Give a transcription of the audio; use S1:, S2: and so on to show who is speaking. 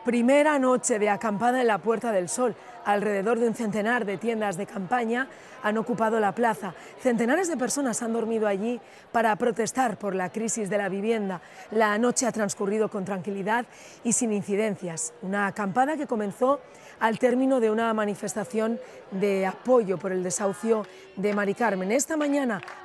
S1: Primera noche de acampada en la Puerta del Sol. Alrededor de un centenar de tiendas de campaña han ocupado la plaza. Centenares de personas han dormido allí para protestar por la crisis de la vivienda. La noche ha transcurrido con tranquilidad y sin incidencias. Una acampada que comenzó al término de una manifestación de apoyo por el desahucio de Mari Carmen. Esta mañana